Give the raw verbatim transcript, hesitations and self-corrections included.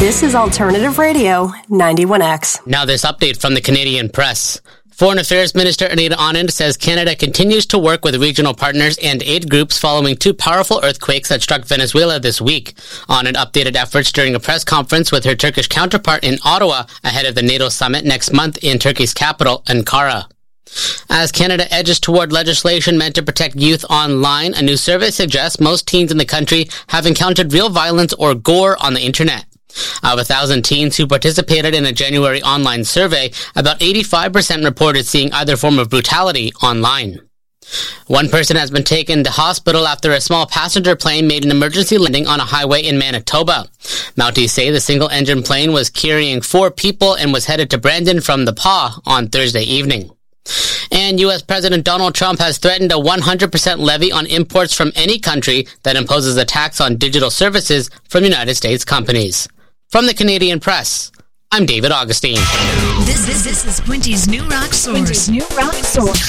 This is Alternative Radio, ninety-one X. Now this update from the Canadian Press. Foreign Affairs Minister Anita Anand says Canada continues to work with regional partners and aid groups following two powerful earthquakes that struck Venezuela this week. Anand updated efforts during a press conference with her Turkish counterpart in Ottawa ahead of the NATO summit next month in Turkey's capital, Ankara. As Canada edges toward legislation meant to protect youth online, a new survey suggests most teens in the country have encountered real violence or gore on the internet. Of a thousand teens who participated in a January online survey, about eighty-five percent reported seeing either form of brutality online. One person has been taken to hospital after a small passenger plane made an emergency landing on a highway in Manitoba. Mounties say the single-engine plane was carrying four people and was headed to Brandon from the P A on Thursday evening. And U S President Donald Trump has threatened a one hundred percent levy on imports from any country that imposes a tax on digital services from United States companies. From the Canadian Press, I'm David Augustine. This, this, this is Quinty's New Rock Source. Quinty's New Rock Source.